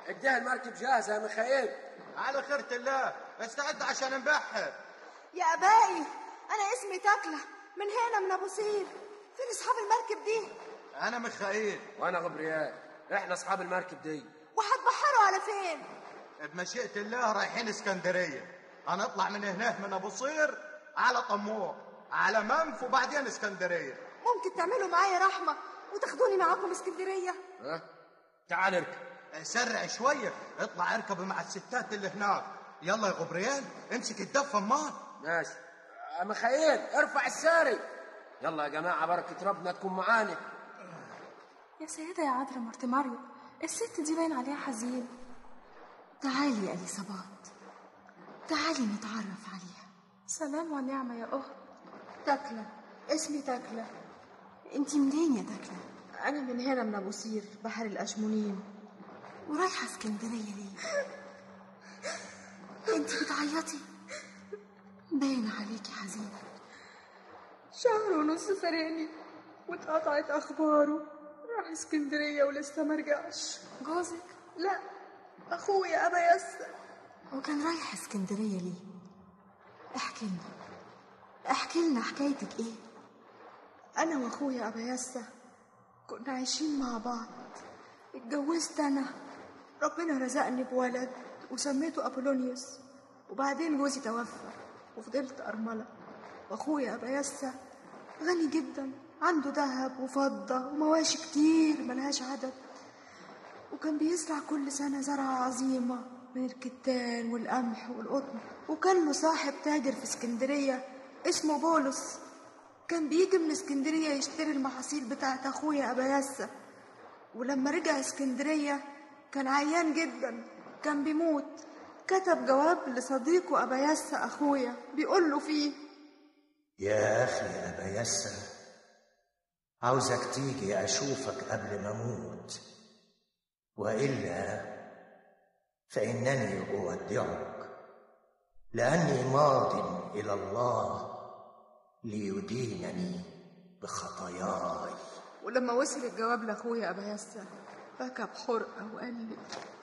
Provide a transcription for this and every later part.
اديها المركب جاهزة يا ميخائيل. على خيرة الله، استعد عشان نبحر. يا أبائي أنا اسمي تكلة، من هنا من أبو سير. فين أصحاب المركب دي؟ أنا ميخائيل. وأنا غبريال. إحنا أصحاب المركب دي. وهتبحروا على فين؟ بمشيئة الله رايحين اسكندرية. هنطلع من هناك من أبو سير على طموح على منف وبعدين اسكندرية. ممكن تعملوا معايا رحمة وتاخدوني معاكم اسكندرية؟ ها؟ تعال اركب. سرع شوية، اطلع اركب مع الستات اللي هناك. يلا يا غبريال امسك الدفة امال. ماشي. ميخائيل ارفع الساري. يلا يا جماعة بركة ربنا تكون معانا. يا سيدة يا عذرا مارتماريو، الست دي باين عليها حزين. تعالي يا إليصابات، تعالي نتعرف عليها. سلام ونعمة يا أخت. تكلة، اسمي تكلة. انتي منين يا تكلة؟ أنا من هنا من أبو سير بحر الأشمونين. ورايحة اسكندرية ليه؟ انتي بتعيطي؟ باين عليكي حزينة. شهر ونص فرقني واتقطعت أخباره، راح اسكندرية ولسه مرجعش. جوزك؟ لا، أخويا أبا ياسر. وكان رايح اسكندرية ليه؟ احكي لنا حكايتك ايه؟ أنا وأخويا أبا ياسر كنا عايشين مع بعض. اتجوزت أنا، ربنا رزقني بولد وسميته أبولونيوس. وبعدين جوزي توفى وفضلت أرملة. وأخويا أبا ياسر غني جدا، عنده ذهب وفضة ومواشي كتير ملهاش عدد، وكان بيزرع كل سنة زرعة عظيمة من الكتان والقمح والقطن. وكان له صاحب تاجر في اسكندرية اسمه بولس، كان بيجي من اسكندرية يشتري المحاصيل بتاعت أخويا أبا ياسر. ولما رجع اسكندرية كان عيان جدا، كان بيموت. كتب جواب لصديقه أبا ياسر أخويا بيقول له فيه: يا أخي أبا ياسر، عاوزك تيجي أشوفك قبل ما أموت، وإلا فإنني أودعك، لأني ماض إلى الله ليدينني بخطاياي. ولما وصل الجواب لأخويا أبا ياسر بكى بحرقة وقال لي: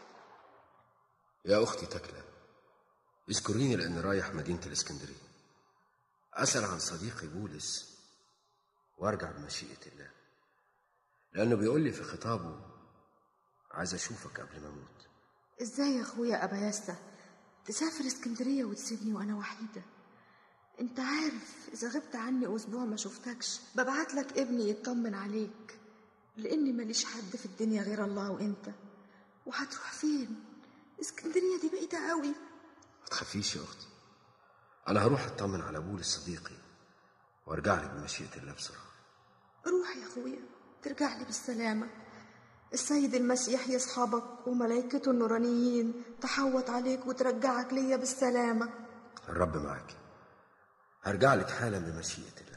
يا أختي تكلة، اذكريني لأني رايح مدينة الإسكندرية أسأل عن صديقي بولس وارجع بمشيئة الله، لأنه بيقول لي في خطابه عايز أشوفك قبل ما أموت. إزاي يا أخويا أبا ياسر تسافر اسكندرية وتسيبني وأنا وحيدة؟ أنت عارف إذا غبت عني أسبوع ما شفتكش ببعت لك ابني يطمن عليك، لأني ماليش حد في الدنيا غير الله وأنت. وهتروح فين؟ اسكندرية دي بعيدة قوي. ما تخافيش يا أختي، أنا هروح أطمن على بولس صديقي وارجع لك بمشيئة الله بسرعة. روح يا أخويا، ترجع لي بالسلامة. السيد المسيح يصحبك وملائكته النورانيين تحوط عليك وترجعك ليا بالسلامة. الرب معك، هرجع لك حالا بمشيئة الله.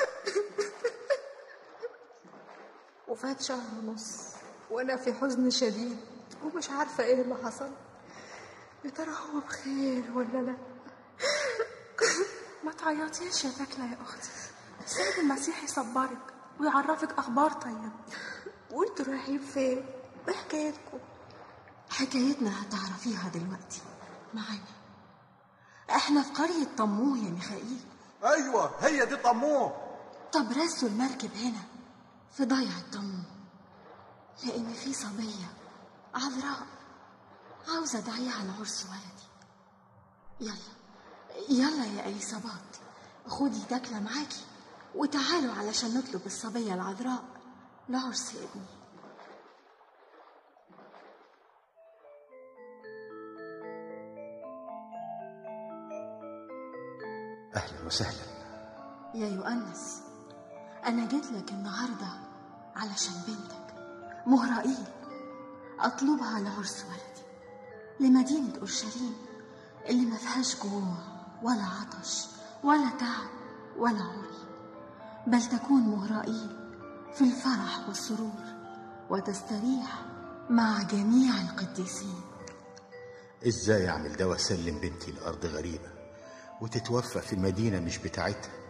وفات شهر ونص وأنا في حزن شديد ومش عارفة إيه اللي حصل. يا ترى هو بخير ولا لا؟ ما تعيطيش يا تكلة يا أختي، السيد المسيح يصبرك ويعرفك أخبار طيب. وانتوا رايحين فين؟ ايه حكايتكم؟ حكايتنا هتعرفيها دلوقتي معانا. احنا في قرية طموه يا ميخائيل. ايوه هي دي طموه. طب رسوا المركب هنا في ضيعة طموه، لأن في صبية عذراء عاوزة أدعيها لعرس ولدي. يلا يا إليصابات، خدي تكلة معاكي وتعالوا علشان نطلب الصبية العذراء لعرس ابني. أهلا وسهلا يا يؤنس، أنا جيت لك النهاردة علشان بنتك مهرائيل أطلبها لعرس ولدي لمدينة أورشليم اللي ما فيهاش جوع ولا عطش ولا تعب ولا عري، بل تكون مهرائيل في الفرح والسرور وتستريح مع جميع القديسين. إزاي أعمل ده وأسلم بنتي لأرض غريبة وتتوفى في المدينة مش بتاعتها؟